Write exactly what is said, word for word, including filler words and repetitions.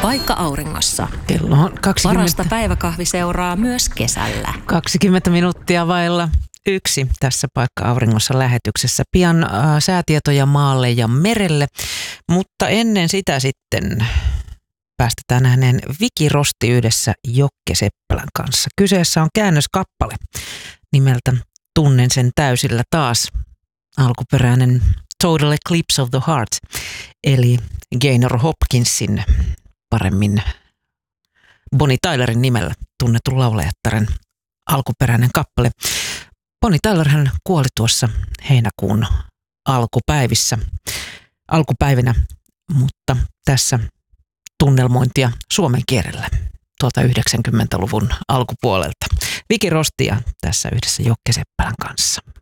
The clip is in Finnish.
Paikka auringossa. Kello on kaksikymmentä. Parasta päiväkahvi seuraa myös kesällä. kaksikymmentä minuuttia vailla yksi tässä Paikka auringossa lähetyksessä. Pian äh, säätietoja maalle ja merelle, mutta ennen sitä sitten päästetään ääneen Viki Rosti yhdessä Jokke Seppälän kanssa. Kyseessä on käännöskappale nimeltä Tunnen sen täysillä taas. Alkuperäinen Total Eclipse of the Heart, eli Gaynor Hopkinsin, paremmin Bonnie Tylerin nimellä tunnetun laulajattaren alkuperäinen kappale. Bonnie Tyler hän kuoli tuossa heinäkuun alkupäivissä, alkupäivinä, mutta tässä tunnelmointia suomen kielellä tuolta yhdeksänkymmentäluvun alkupuolelta. Viki Rostia tässä yhdessä Jokke Seppälän kanssa.